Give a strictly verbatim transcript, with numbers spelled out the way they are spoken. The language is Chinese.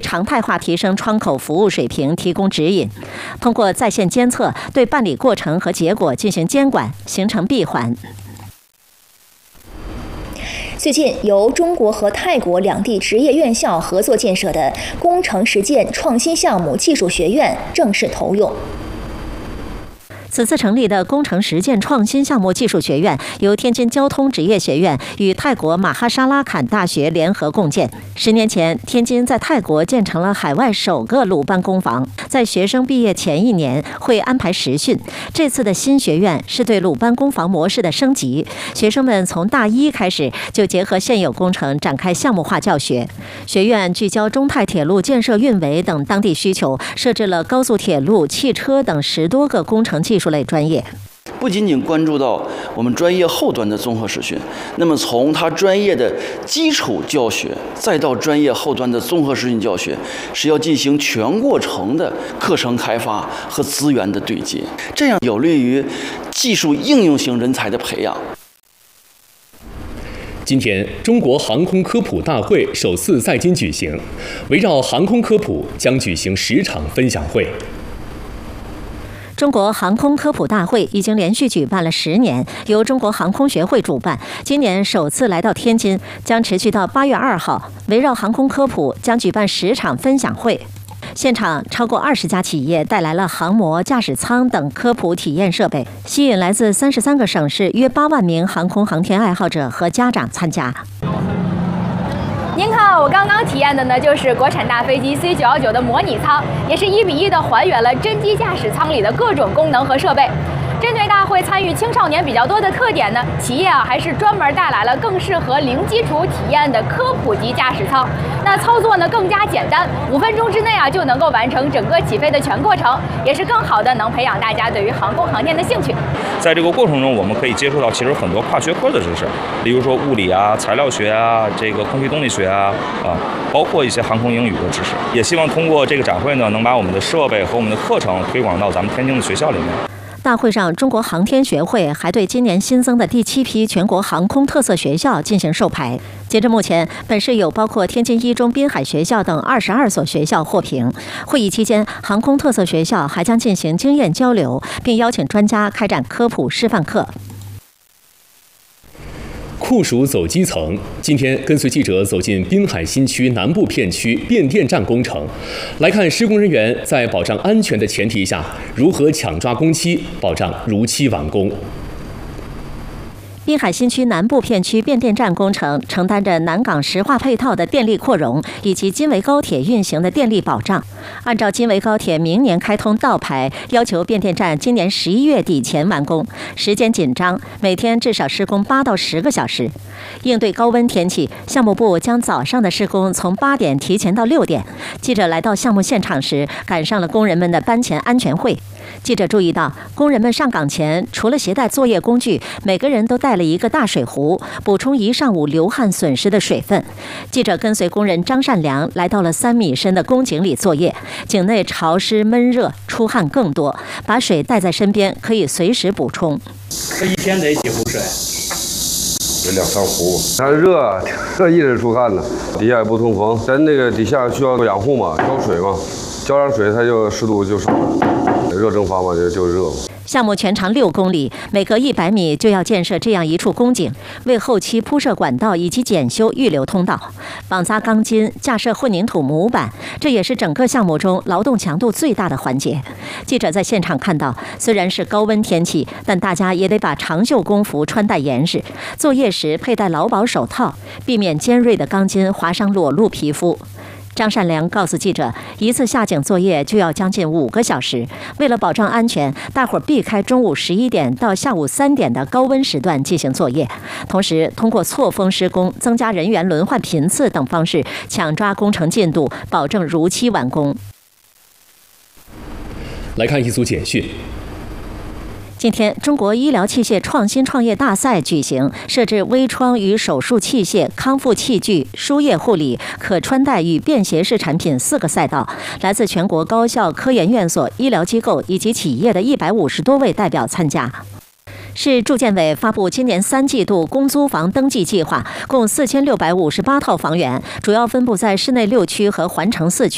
常态化提升窗口服务水平提供指引，通过在线监测对办理过程和结果进行监管，形成闭环。 最近，由中国和泰国两地职业院校合作建设的工程实践创新项目技术学院正式投用。 此次成立的工程实践创新项目技术学院，由天津交通职业学院与泰国马哈沙拉坎大学联合共建。十年前，天津在泰国建成了海外首个鲁班工房，在学生毕业前一年会安排实训。这次的新学院是对鲁班工房模式的升级，学生们从大一开始就结合现有工程展开项目化教学。学院聚焦中泰铁路建设运维等当地需求，设置了高速铁路、汽车等十多个工程技术类专业。 不仅仅关注到我们专业后端的综合实训，那么从它专业的基础教学，再到专业后端的综合实训教学，是要进行全过程的课程开发和资源的对接，这样有利于技术应用型人才的培养。 今天，中国航空科普大会首次在京举行，围绕航空科普将举行十场分享会。 中国航空科普大会已经连续举办了十年，由中国航空学会主办，今年首次来到天津，将持续到八月二号。围绕航空科普，将举办十场分享会。现场超过二十家企业带来了航模、驾驶舱等科普体验设备，吸引来自三十三个省市约八万名航空航天爱好者和家长参加。 您看，我刚刚体验的呢，就是国产大飞机 C 九一九的模拟舱，也是一比一的还原了真机驾驶舱里的各种功能和设备。针对大会参与青少年比较多的特点呢，企业啊还是专门带来了更适合零基础体验的科普级驾驶舱。那操作呢更加简单，五分钟之内啊就能够完成整个起飞的全过程，也是更好的能培养大家对于航空航天的兴趣。 在这个过程中，我们可以接触到其实很多跨学科的知识，比如说物理啊、材料学啊、这个空气动力学啊啊，包括一些航空英语的知识。也希望通过这个展会呢，能把我们的设备和我们的课程推广到咱们天津的学校里面。 大会上，中国航天学会还对今年新增的第七批全国航空特色学校进行授牌。截至目前，本市有包括天津一中滨海学校等二十二所学校获评。会议期间，航空特色学校还将进行经验交流，并邀请专家开展科普示范课。 酷暑走基层，今天跟随记者走进滨海新区南部片区变电站工程，来看施工人员在保障安全的前提下，如何抢抓工期，保障如期完工。 滨海新区南部片区变电站工程承担着南港石化配套的电力扩容以及金维高铁运行的电力保障。按照金维高铁明年开通道牌，要求变电站今年十一月底前完工，时间紧张，每天至少施工八到十个小时。应对高温天气，项目部将早上的施工从八点提前到六点。记者来到项目现场时，赶上了工人们的班前安全会。记者注意到，工人们上岗前除了携带作业工具，每个人都带了一个大水壶，补充一上午流汗损失的水分。记者跟随工人张善良来到了三米深的工井里作业，井内潮湿闷热，出汗更多，把水带在身边，可以随时补充。 这一天得几壶水？ 有两三壶。它热，热一直出汗呢，底下也不通风。咱那个底下需要养护嘛，浇水嘛，浇上水它就湿度就少了，热蒸发嘛就就热。 项目全长六公里，每隔一百米就要建设这样一处工井，为后期铺设管道以及检修预留通道。绑扎钢筋、架设混凝土模板，这也是整个项目中劳动强度最大的环节。记者在现场看到，虽然是高温天气，但大家也得把长袖工服穿戴严实，作业时佩戴劳保手套，避免尖锐的钢筋划伤裸露皮肤。张善良告诉记者，一次下井作业就要将近五个小时。为了保障安全，大伙儿避开中午十一点到下午三点的高温时段进行作业，同时通过错峰施工、增加人员轮换频次等方式，抢抓工程进度，保证如期完工。 来看一组简讯。 今天，中国医疗器械创新创业大赛举行，设置微创与手术器械、康复器具、输液护理、可穿戴与便携式产品四个赛道，来自全国高校、科研院所、医疗机构以及企业的一百五十多位代表参加。市住建委发布今年三季度公租房登记计划，共四千六百五十八套房源，主要分布在市内六区和环城四区。